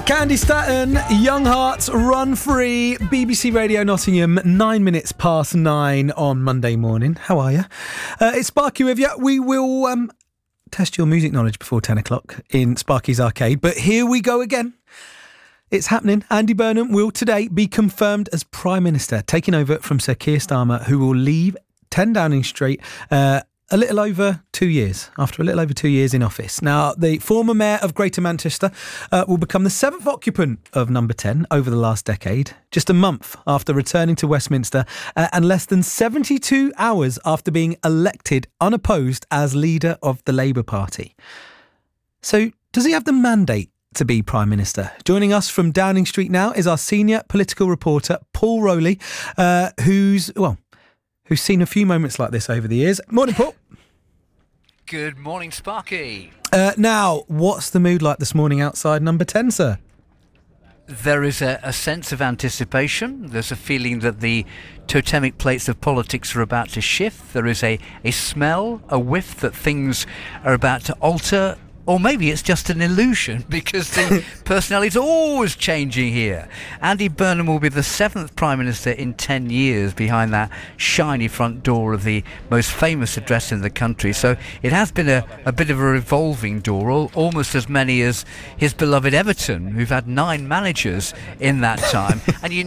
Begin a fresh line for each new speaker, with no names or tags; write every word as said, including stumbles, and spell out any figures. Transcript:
Candy Staton, Young Hearts, Run Free, B B C Radio Nottingham, nine minutes past nine on Monday morning. How are you? Uh, it's Sparky with you. We will um, test your music knowledge before ten o'clock in Sparky's Arcade, but here we go again. It's happening. Andy Burnham will today be confirmed as Prime Minister, taking over from Sir Keir Starmer, who will leave ten Downing Street uh, a little over two years, after a little over two years in office. Now, the former mayor of Greater Manchester uh, will become the seventh occupant of number ten over the last decade, just a month after returning to Westminster uh, and less than seventy-two hours after being elected unopposed as leader of the Labour Party. So, does he have the mandate to be Prime Minister? Joining us from Downing Street now is our senior political reporter, Paul Rowley, uh, who's, well, who's seen a few moments like this over the years. Morning, Paul.
Good morning, Sparky.
Uh, now, what's the mood like this morning outside number ten, sir?
There is a, a sense of anticipation. There's a feeling that the totemic plates of politics are about to shift. There is a, a smell, a whiff that things are about to alter. Or maybe it's just an illusion because the personnel is always changing here. Andy Burnham will be the seventh Prime Minister in ten years behind that shiny front door of the most famous address in the country. So it has been a, a bit of a revolving door, al- almost as many as his beloved Everton, who've had nine managers in that time. And you